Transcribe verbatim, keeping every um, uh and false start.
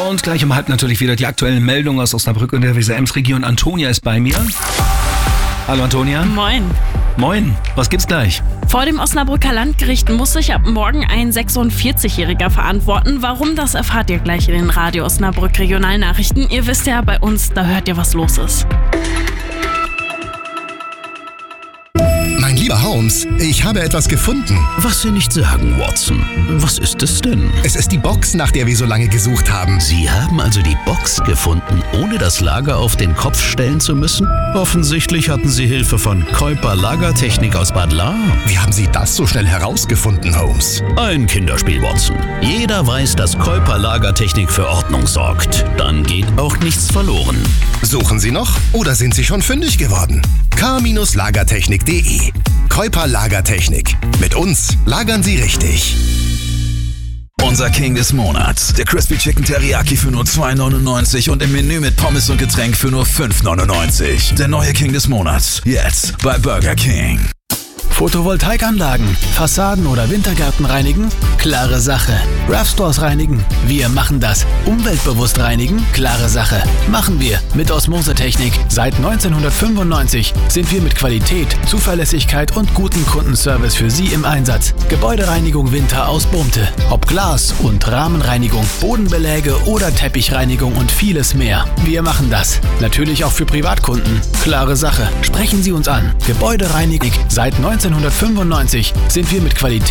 Und gleich um halb natürlich wieder die aktuellen Meldungen aus Osnabrück und der Weser-Ems-Region. Antonia ist bei mir. Hallo Antonia. Moin. Moin. Was gibt's gleich? Vor dem Osnabrücker Landgericht muss sich ab morgen ein sechsundvierzigjähriger verantworten. Warum, das erfahrt ihr gleich in den Radio Osnabrück Regionalnachrichten. Ihr wisst ja, bei uns, da hört ihr, was los ist. Mein lieber Holmes, ich habe etwas gefunden. Was Sie nicht sagen, Watson. Was ist es denn? Es ist die Box, nach der wir so lange gesucht haben. Sie haben also die Box gefunden, ohne das Lager auf den Kopf stellen zu müssen? Offensichtlich hatten Sie Hilfe von Kuiper Lagertechnik aus Bad Lahr. Wie haben Sie das so schnell herausgefunden, Holmes? Ein Kinderspiel, Watson. Jeder weiß, dass Kuiper Lagertechnik für Ordnung sorgt. Dann geht auch nichts verloren. Suchen Sie noch oder sind Sie schon fündig geworden? k Lagertechnik punkt de Kuiper Lagertechnik. Mit uns lagern Sie richtig. Unser King des Monats. Der Crispy Chicken Teriyaki für nur zwei neunundneunzig und im Menü mit Pommes und Getränk für nur fünf neunundneunzig. Der neue King des Monats. Jetzt bei Burger King. Photovoltaikanlagen, Fassaden oder Wintergärten reinigen? Klare Sache. RAV-Stores reinigen? Wir machen das. Umweltbewusst reinigen? Klare Sache. Machen wir mit Osmosetechnik. Seit neunzehnhundertfünfundneunzig sind wir mit Qualität, Zuverlässigkeit und gutem Kundenservice für Sie im Einsatz. Gebäudereinigung Winter aus Bumte. Ob Glas- und Rahmenreinigung, Bodenbeläge oder Teppichreinigung und vieles mehr. Wir machen das. Natürlich auch für Privatkunden. Klare Sache. Sprechen Sie uns an. Gebäudereinigung. Seit neunzehnhundertfünfundneunzig sind wir mit Qualität